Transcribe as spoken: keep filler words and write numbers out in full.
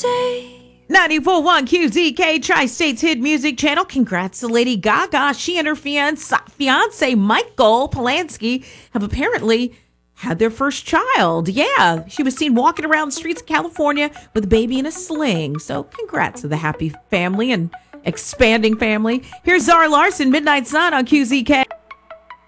ninety-four point one Q Z K, Tri-State's Hit Music Channel. Congrats to Lady Gaga. She and her fiance, fiance Michael Polanski have apparently had their first child. Yeah, she was seen walking around the streets of California with a baby in a sling. So congrats to the happy family and expanding family. Here's Zara Larson, Midnight Sun on Q Z K.